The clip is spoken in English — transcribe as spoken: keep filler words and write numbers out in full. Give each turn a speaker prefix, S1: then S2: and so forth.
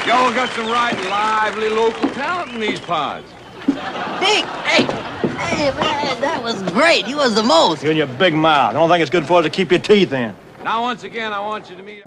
S1: Y'all got some right lively local talent in these pods.
S2: Dick, hey, hey, man, that was great. You was the most.
S3: You and your big mouth. I don't think it's good for us to keep your teeth in.
S1: Now, once again, I want you to meet...